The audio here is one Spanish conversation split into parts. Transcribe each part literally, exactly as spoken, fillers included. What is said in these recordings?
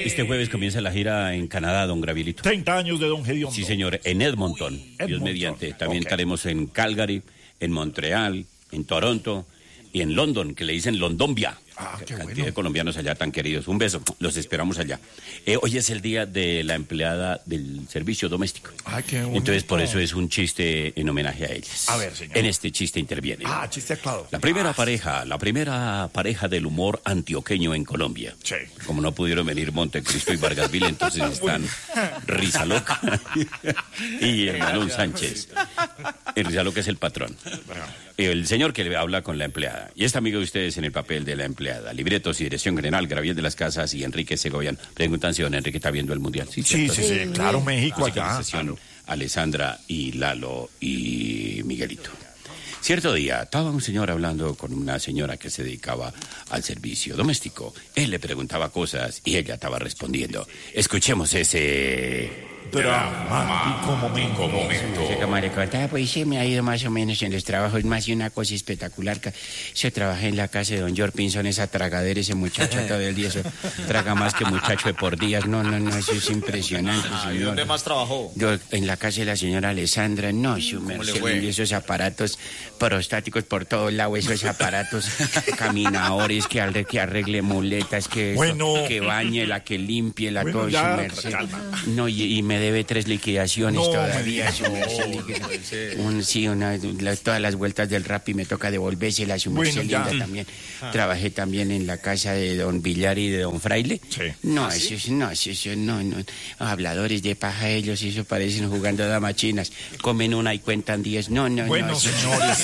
Este jueves comienza la gira en Canadá, don Gabrielito. treinta años de don Gediondo. Sí, señor, en Edmonton, Uy, Edmonton. Dios mediante. También okay. estaremos en Calgary, en Montreal, en Toronto y en London, que le dicen Londombia. Ah, qué cantidad bueno. de colombianos allá tan queridos. Un beso, los esperamos allá. Eh, hoy es el día de la empleada del servicio doméstico. Ay, qué bonito. Entonces, por eso es un chiste en homenaje a ellas. A ver, señor. En este chiste interviene. Ah, chiste actuado. La primera ah, pareja, la primera pareja del humor antioqueño en Colombia. Sí. Como no pudieron venir Montecristo y Vargasville, entonces están Risa Loca y el Balón Sánchez. El Risa Loca es el patrón. El señor que le habla con la empleada. Y este amigo de ustedes en el papel de la empleada. Libretos y dirección general, Gabriel de las Casas y Enrique Segovian. Preguntan si don Enrique está viendo el Mundial. Sí, sí, sí, sí, claro, México acá. Claro. Alessandra y Lalo y Miguelito. Cierto día, estaba un señor hablando con una señora que se dedicaba al servicio doméstico. Él le preguntaba cosas y ella estaba respondiendo. Escuchemos ese... dramático momento. momento. Como le contaba, pues sí, me ha ido más o menos en los trabajos, más de una cosa espectacular. Yo trabajé en la casa de don George Pinson, esa tragadera, ese muchacho todo el día, eso traga más que muchacho de por días. No, no, no, eso es impresionante, ah, señor. ¿Y dónde más trabajó? Yo, en la casa de la señora Alessandra, no, su merced, esos aparatos prostáticos por todos lados, esos aparatos caminadores, que arregle, que arregle muletas, que, bueno. que bañe, la que limpie, la bueno, todo, ya, su merced. calma. No, y, y me debe tres liquidaciones no, todavía. Su no, merced, un, sí, una, la, todas las vueltas del rap y me toca devolvérsela, su merced bueno, linda también. Ah. Trabajé también en la casa de don Villar y de don Fraile. Sí. No, ¿Ah, eso, sí? no, eso, eso, no, no. Habladores de paja ellos, eso parecen jugando a damas chinas. Comen una y cuentan diez. No, no, bueno, no. Bueno, señores.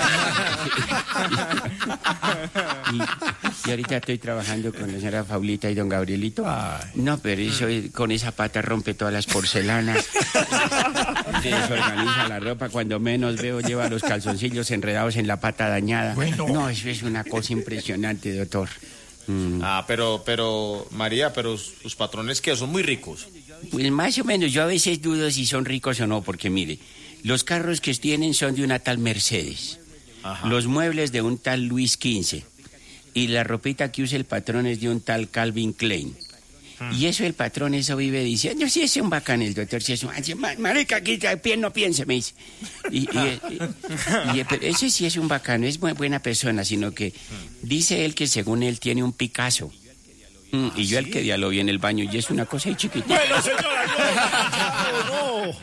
y, y ahorita estoy trabajando con la señora Paulita y don Gabrielito. Ay. No, pero eso con esa pata rompe todas las porcelanas. Se desorganiza la ropa. Cuando menos veo, lleva los calzoncillos enredados en la pata dañada. Bueno. No, eso es una cosa impresionante, doctor. Mm. Ah, pero, pero, María, pero sus patrones, ¿qué? Son muy ricos. Pues más o menos, yo a veces dudo si son ricos o no, porque mire, los carros que tienen son de una tal Mercedes, ajá, los muebles de un tal Luis quince, y la ropita que usa el patrón es de un tal Calvin Klein. Hmm. Y eso el patrón, eso vive diciendo, sí, es un bacán el doctor, sí es un... Marica, aquí no piense, me dice. Y, y, y, y, pero ese sí es un bacano, es muy buena persona, sino que dice él que según él tiene un Picasso. Mm, y yo ¿sí? el que día lo vi en el baño, y es una cosa ahí chiquitita. Bueno, señora, no, no.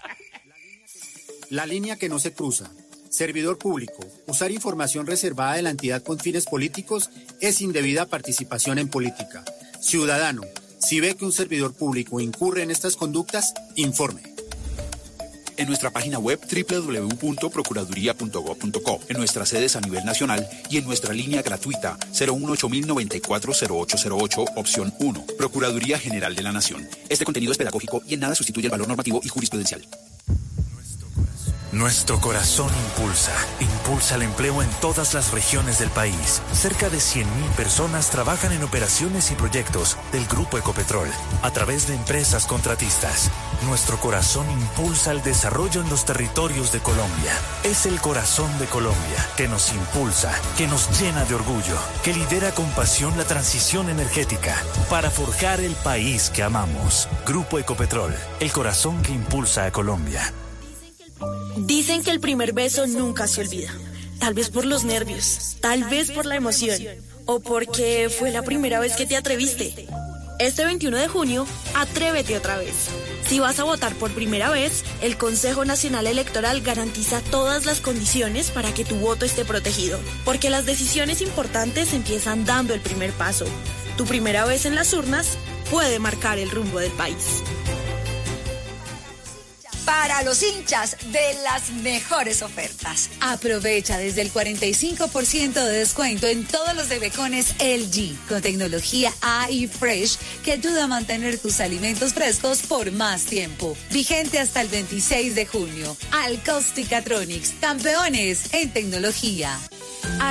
La línea que no se cruza. Servidor público. Usar información reservada de la entidad con fines políticos es indebida participación en política. Ciudadano, si ve que un servidor público incurre en estas conductas, informe. En nuestra página web doble u doble u doble u punto procuraduría punto gob punto co, en nuestras sedes a nivel nacional y en nuestra línea gratuita cero uno ocho mil noventa y cuatro cero ocho cero ocho, opción uno. Procuraduría General de la Nación. Este contenido es pedagógico y en nada sustituye el valor normativo y jurisprudencial. Nuestro corazón impulsa, impulsa el empleo en todas las regiones del país. Cerca de cien mil personas trabajan en operaciones y proyectos del Grupo Ecopetrol a través de empresas contratistas. Nuestro corazón impulsa el desarrollo en los territorios de Colombia. Es el corazón de Colombia que nos impulsa, que nos llena de orgullo, que lidera con pasión la transición energética para forjar el país que amamos. Grupo Ecopetrol, el corazón que impulsa a Colombia. Dicen que el primer beso nunca se olvida. Tal vez por los nervios, tal vez por la emoción, o porque fue la primera vez que te atreviste. Este veintiuno de junio, atrévete otra vez. Si vas a votar por primera vez, el Consejo Nacional Electoral garantiza todas las condiciones para que tu voto esté protegido. Porque las decisiones importantes empiezan dando el primer paso. Tu primera vez en las urnas puede marcar el rumbo del país. Para los hinchas de las mejores ofertas. Aprovecha desde el cuarenta y cinco por ciento de descuento en todos los de becones L G con tecnología A I Fresh que ayuda a mantener tus alimentos frescos por más tiempo. Vigente hasta el veintiséis de junio. Alcausticatronics, campeones en tecnología.